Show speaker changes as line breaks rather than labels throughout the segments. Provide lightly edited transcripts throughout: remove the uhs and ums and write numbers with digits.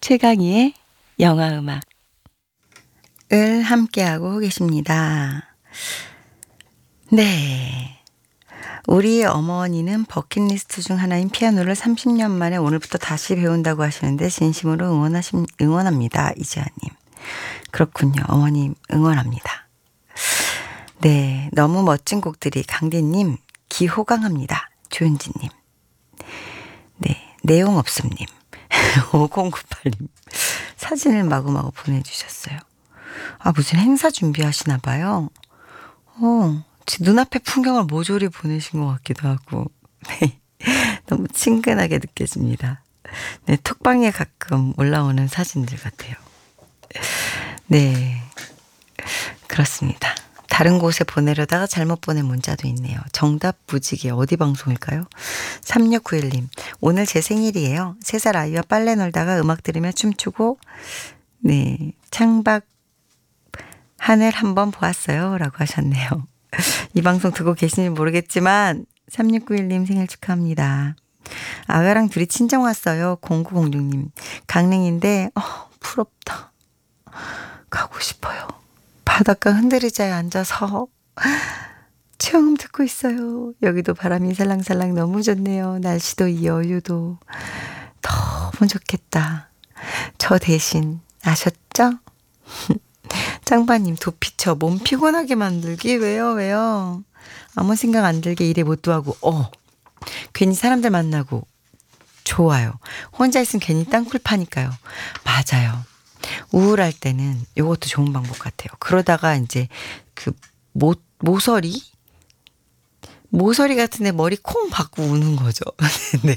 최강희의 영화음악 을 함께하고 계십니다. 네. 우리 어머니는 버킷리스트 중 하나인 피아노를 30년 만에 오늘부터 다시 배운다고 하시는데 진심으로 응원합니다. 이지아님. 그렇군요. 어머님 응원합니다. 네. 너무 멋진 곡들이 강대님 기호강합니다. 조윤지님. 네. 내용 없음님. 5098님. 사진을 마구마구 보내주셨어요. 아, 무슨 행사 준비하시나 봐요. 제 눈앞에 풍경을 모조리 보내신 것 같기도 하고. 네. 너무 친근하게 느껴집니다. 네, 톡방에 가끔 올라오는 사진들 같아요. 네. 그렇습니다. 다른 곳에 보내려다가 잘못 보낸 문자도 있네요. 정답 무지개 어디 방송일까요? 3691님. 오늘 제 생일이에요. 3살 아이와 빨래 널다가 음악 들으며 춤추고 네, 창밖 하늘 한번 보았어요. 라고 하셨네요. 이 방송 듣고 계신지 모르겠지만 3691님 생일 축하합니다. 아가랑 둘이 친정 왔어요. 0906님. 강릉인데 부럽다. 가고 싶어요. 바닷가 흔들의자에 앉아서 체험 듣고 있어요. 여기도 바람이 살랑살랑 너무 좋네요. 날씨도 이 여유도 너무 좋겠다. 저 대신 아셨죠? 짱바님 도피처 몸 피곤하게 만들기 왜요? 아무 생각 안 들게 일에 못도하고 괜히 사람들 만나고 좋아요. 혼자 있으면 괜히 땅굴 파니까요. 맞아요. 우울할 때는 이것도 좋은 방법 같아요. 그러다가 이제 그 모서리 같은데 머리 콩 박고 우는 거죠. 네.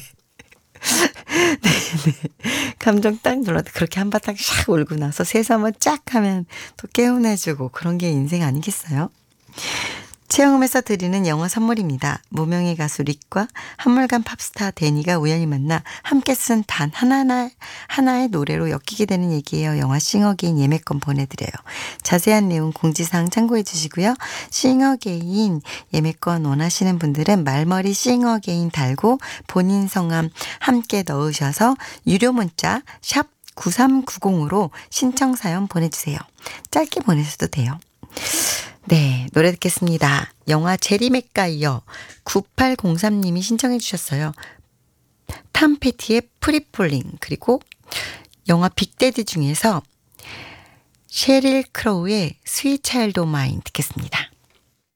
네. 감정 딱 눌러도 그렇게 한바탕 샥 울고 나서 세수 한번 쫙 하면 또 개운해지고 그런 게 인생 아니겠어요? 체험에서 드리는 영어 선물입니다. 무명의 가수 릭과 한물간 팝스타 데니가 우연히 만나 함께 쓴 단 하나의 노래로 엮이게 되는 얘기예요. 영화 싱어게인 예매권 보내드려요. 자세한 내용 공지사항 참고해 주시고요. 싱어게인 예매권 원하시는 분들은 말머리 싱어게인 달고 본인 성함 함께 넣으셔서 유료 문자 샵 9390으로 신청 사연 보내주세요. 짧게 보내셔도 돼요. 네, 노래 듣겠습니다. 영화 제리 맥가이어 9803님이 신청해 주셨어요. 탐 패티의 프리폴링 그리고 영화 빅데디 중에서 셰릴 크로우의 스윗 차일드 오 마인 듣겠습니다.